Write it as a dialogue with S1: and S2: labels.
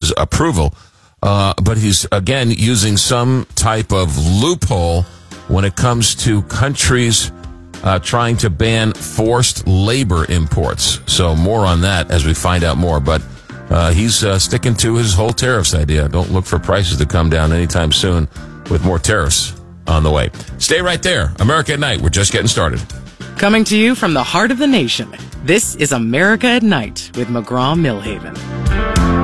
S1: his approval. But he's, again, using some type of loophole when it comes to countries trying to ban forced labor imports. So more on that as we find out more. But he's sticking to his whole tariffs idea. Don't look for prices to come down anytime soon with more tariffs on the way. Stay right there. America at Night. We're just getting started.
S2: Coming to you from the heart of the nation, this is America at Night with McGraw-Milhaven.